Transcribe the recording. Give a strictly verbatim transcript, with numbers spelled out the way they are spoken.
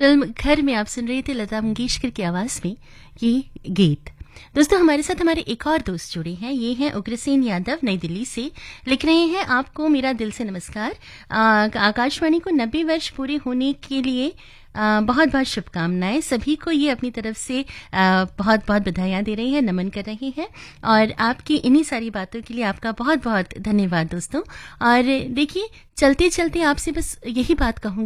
Film घर में आप सुन रहे थे लता मंगेशकर की आवाज में ये गीत। दोस्तों हमारे साथ हमारे एक और दोस्त जुड़े हैं, ये हैं उग्रसेन यादव नई दिल्ली से। लिख रहे हैं आपको मेरा दिल से नमस्कार। आकाशवाणी को नब्बे वर्ष पूरे होने के लिए आ, बहुत बहुत शुभकामनाएं। सभी को ये अपनी तरफ से आ, बहुत बहुत बधाइयां दे रहे हैं, नमन कर रहे हैं और आपकी इन्हीं सारी बातों के लिए आपका बहुत बहुत धन्यवाद दोस्तों। और देखिए चलते चलते आपसे बस यही बात कहूंगी